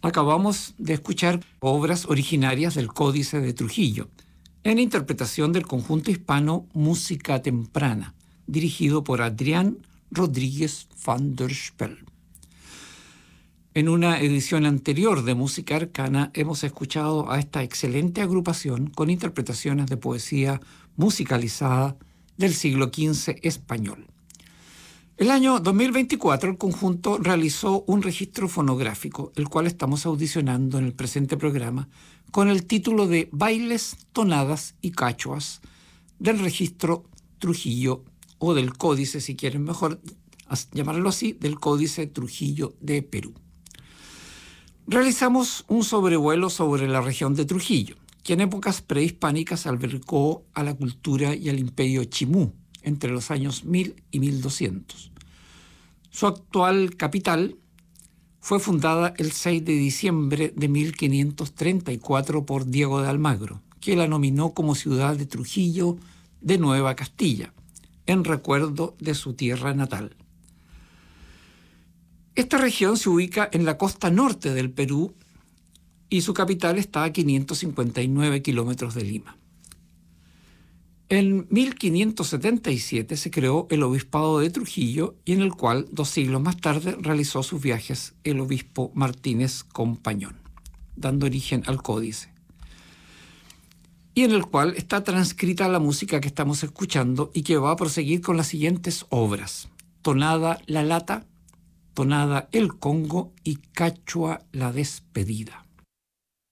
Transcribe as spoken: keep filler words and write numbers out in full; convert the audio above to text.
Acabamos de escuchar obras originarias del Códice de Trujillo, en interpretación del conjunto hispano Música Temprana, dirigido por Adrián Rodríguez van der Spel. En una edición anterior de Música Arcana hemos escuchado a esta excelente agrupación con interpretaciones de poesía musicalizada del siglo quince español. El año dos mil veinticuatro el conjunto realizó un registro fonográfico, el cual estamos audicionando en el presente programa, con el título de Bailes, Tonadas y Cachuas del registro Trujillo, o del Códice, si quieren mejor llamarlo así, del Códice Trujillo de Perú. Realizamos un sobrevuelo sobre la región de Trujillo, que en épocas prehispánicas albergó a la cultura y al imperio Chimú entre los años mil y mil doscientos. Su actual capital fue fundada el seis de diciembre de mil quinientos treinta y cuatro por Diego de Almagro, que la nominó como ciudad de Trujillo de Nueva Castilla, en recuerdo de su tierra natal. Esta región se ubica en la costa norte del Perú y su capital está a quinientos cincuenta y nueve kilómetros de Lima. En mil quinientos setenta y siete se creó el Obispado de Trujillo, y en el cual, dos siglos más tarde, realizó sus viajes el obispo Martínez Compañón, dando origen al Códice, y en el cual está transcrita la música que estamos escuchando y que va a proseguir con las siguientes obras: Tonada La Lata, Tonada El Congo y Cachua La Despedida.